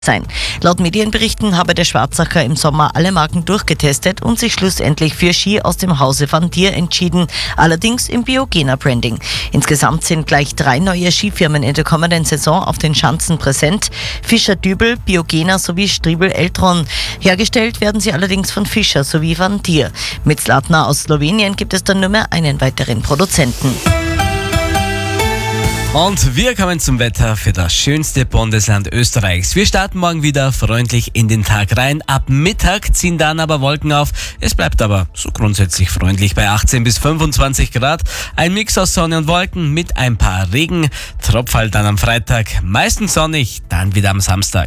sein. Laut Medienberichten habe der Schwarzacher im Sommer alle Marken durchgetestet und sich schlussendlich für Ski aus dem Hause Van Dier entschieden, allerdings im Biogener-Branding. Insgesamt sind gleich 3 neue Skifirmen in der kommenden Saison auf den Schanzen präsent: Fischer Dübel, Biogener sowie Striebel Eltron. Hergestellt werden sie allerdings von Fischer sowie Van Dier. Mit Zlatna aus Slowenien gibt es dann nur mehr einen weiteren Produzenten. Und wir kommen zum Wetter für das schönste Bundesland Österreichs. Wir starten morgen wieder freundlich in den Tag rein. Ab Mittag ziehen dann aber Wolken auf. Es bleibt aber so grundsätzlich freundlich bei 18 bis 25 Grad. Ein Mix aus Sonne und Wolken mit ein paar Regen. Tropfall dann am Freitag. Meistens sonnig, dann wieder am Samstag.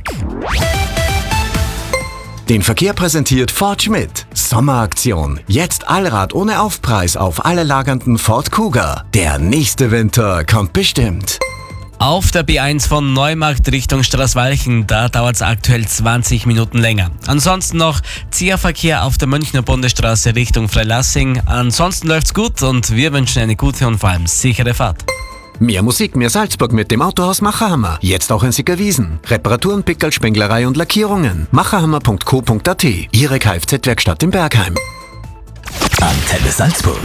Den Verkehr präsentiert Ford Schmidt. Sommeraktion. Jetzt Allrad ohne Aufpreis auf alle lagernden Ford Kuga. Der nächste Winter kommt bestimmt. Auf der B1 von Neumarkt Richtung Straßwalchen, da dauert es aktuell 20 Minuten länger. Ansonsten noch zäher Verkehr auf der Münchner Bundesstraße Richtung Freilassing. Ansonsten läuft's gut und wir wünschen eine gute und vor allem sichere Fahrt. Mehr Musik, mehr Salzburg mit dem Autohaus Macherhammer. Jetzt auch in Sickerwiesen. Reparaturen, Pickerl, Spenglerei und Lackierungen. macherhammer.co.at. Ihre Kfz-Werkstatt in Bergheim. Antenne Salzburg.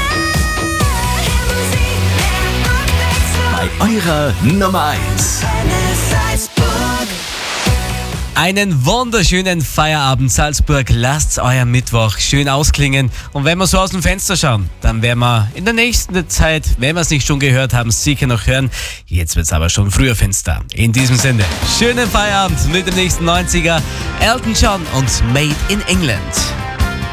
Bei eurer Nummer 1. Einen wunderschönen Feierabend Salzburg. Lasst euer Mittwoch schön ausklingen. Und wenn wir so aus dem Fenster schauen, dann werden wir in der nächsten Zeit, wenn wir es nicht schon gehört haben, sicher noch hören. Jetzt wird es aber schon früher finster. In diesem Sinne, schönen Feierabend mit dem nächsten 90er. Elton John und Made in England.